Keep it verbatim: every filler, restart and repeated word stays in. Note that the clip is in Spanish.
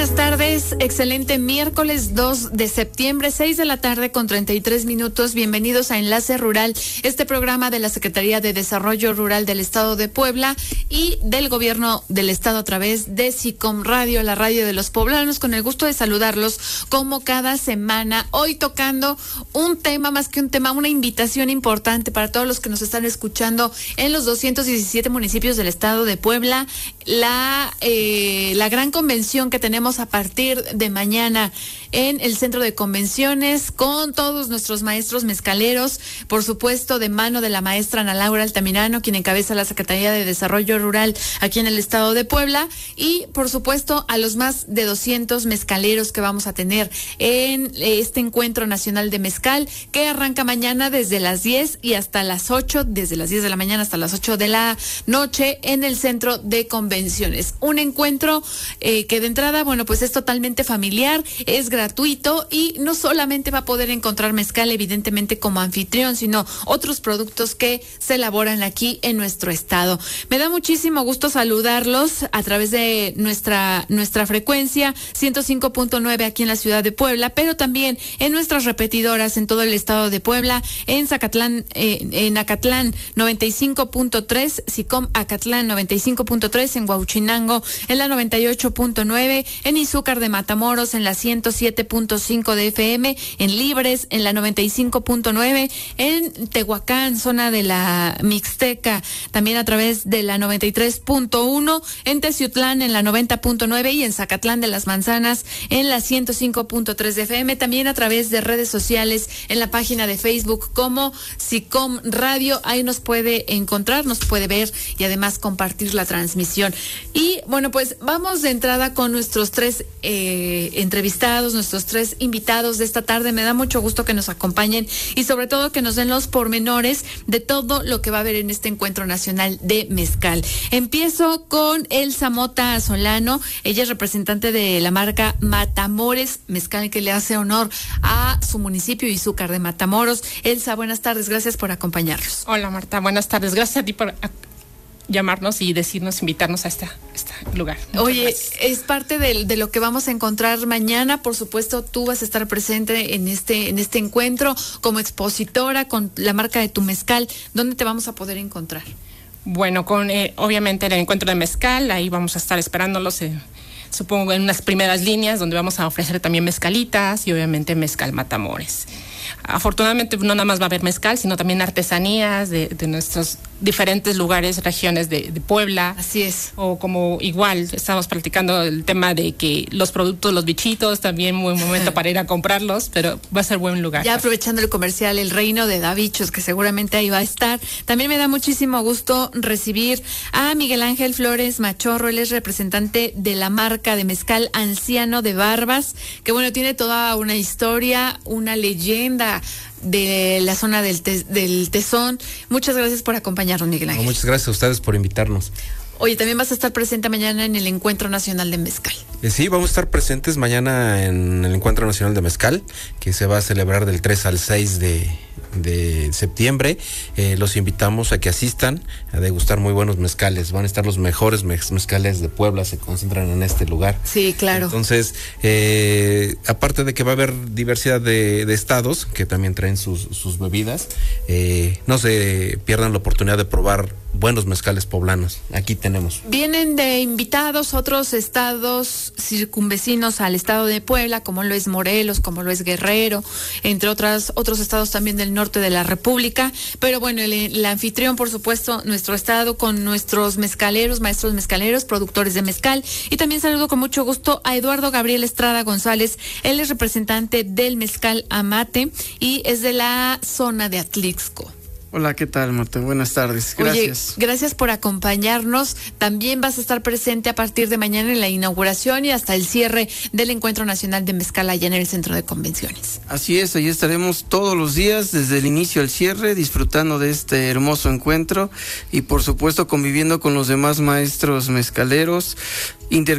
buenas tardes. Excelente miércoles dos de septiembre, seis de la tarde con treinta y tres minutos. Bienvenidos a Enlace Rural, este programa de la Secretaría de Desarrollo Rural del Estado de Puebla y del Gobierno del Estado a través de SICOM Radio, la radio de los poblanos. Con el gusto de saludarlos como cada semana. Hoy tocando un tema, más que un tema, una invitación importante para todos los que nos están escuchando en los doscientos diecisiete municipios del Estado de Puebla. La, eh, la gran convención que tenemos a partir de mañana en el Centro de Convenciones con todos nuestros maestros mezcaleros, por supuesto de mano de la maestra Ana Laura Altamirano, quien encabeza la Secretaría de Desarrollo Rural aquí en el Estado de Puebla, y por supuesto a los más de doscientos mezcaleros que vamos a tener en este Encuentro Nacional de Mezcal, que arranca mañana desde las diez y hasta las ocho, desde las diez de la mañana hasta las ocho de la noche en el Centro de Convenciones. Un encuentro eh, que de entrada, bueno, pues es totalmente familiar, es gratuito y no solamente va a poder encontrar mezcal, evidentemente, como anfitrión, sino otros productos que se elaboran aquí en nuestro estado. Me da muchísimo gusto saludarlos a través de nuestra nuestra frecuencia ciento cinco punto nueve aquí en la ciudad de Puebla, pero también en nuestras repetidoras en todo el estado de Puebla, en Zacatlán, eh, en Acatlán noventa y cinco punto tres, SICOM Acatlán noventa y cinco punto tres, en Huauchinango en la noventa y ocho punto nueve, en Izúcar de Matamoros en la ciento siete punto cinco de F M, en Libres en la noventa y cinco punto nueve, en Tehuacán, zona de la Mixteca, también a través de la noventa y tres punto uno, en Teciutlán en la noventa punto nueve y en Zacatlán de las Manzanas en la ciento cinco punto tres de F M, también a través de redes sociales en la página de Facebook como SICOM Radio. Ahí nos puede encontrar, nos puede ver y además compartir la transmisión. Y bueno, pues vamos de entrada con nuestros tres eh, entrevistados, nuestros tres invitados de esta tarde. Me da mucho gusto que nos acompañen y sobre todo que nos den los pormenores de todo lo que va a haber en este Encuentro Nacional de Mezcal. Empiezo con Elsa Mota Solano. Ella es representante de la marca Matamores Mezcal, que le hace honor a su municipio, Izúcar de Matamoros. Elsa, buenas tardes, gracias por acompañarnos. Hola Marta, buenas tardes, gracias a ti por llamarnos y decirnos, invitarnos a este, este lugar. Muchas Oye, gracias. Es parte de, de lo que vamos a encontrar mañana. Por supuesto, tú vas a estar presente en este en este encuentro como expositora con la marca de tu mezcal. ¿Dónde te vamos a poder encontrar? Bueno, con eh, obviamente el encuentro de mezcal, ahí vamos a estar esperándolos, eh, supongo en unas primeras líneas donde vamos a ofrecer también mezcalitas y obviamente mezcal Matamores. Afortunadamente no nada más va a haber mezcal, sino también artesanías de, de nuestros diferentes lugares, regiones de, de Puebla. Así es. O como igual, estamos platicando el tema de que los productos, los bichitos, también buen momento para ir a comprarlos, pero va a ser buen lugar. Ya aprovechando el comercial, el reino de Davichos, que seguramente ahí va a estar. También me da muchísimo gusto recibir a Miguel Ángel Flores Machorro. Él es representante de la marca de mezcal Anciano de Barbas, que bueno, tiene toda una historia, una leyenda de la zona del, te, del Tezón. Muchas gracias por acompañarnos, Miguel Ángel. No, muchas gracias a ustedes por invitarnos. Oye, también vas a estar presente mañana en el Encuentro Nacional de Mezcal. Eh, sí, vamos a estar presentes mañana en el Encuentro Nacional de Mezcal, que se va a celebrar del tres al seis de, de septiembre. Eh, los invitamos a que asistan a degustar muy buenos mezcales. Van a estar los mejores mez- mezcales de Puebla, se concentran en este lugar. Sí, claro. Entonces, eh, aparte de que va a haber diversidad de, de estados que también traen sus, sus bebidas, eh, no se pierdan la oportunidad de probar buenos mezcales poblanos. Aquí tenemos. Vienen de invitados otros estados circunvecinos al estado de Puebla, como lo es Morelos, como lo es Guerrero, entre otras otros estados también del norte de la República. Pero bueno, el, el anfitrión, por supuesto, nuestro estado con nuestros mezcaleros, maestros mezcaleros, productores de mezcal. Y también saludo con mucho gusto a Eduardo Gabriel Estrada González. Él es representante del mezcal Amate y es de la zona de Atlixco. Hola, ¿qué tal, Marta? Buenas tardes, gracias. Oye, gracias por acompañarnos. También vas a estar presente a partir de mañana en la inauguración y hasta el cierre del Encuentro Nacional de Mezcal allá en el Centro de Convenciones. Así es, ahí estaremos todos los días, desde el inicio al cierre, disfrutando de este hermoso encuentro y por supuesto conviviendo con los demás maestros mezcaleros, inter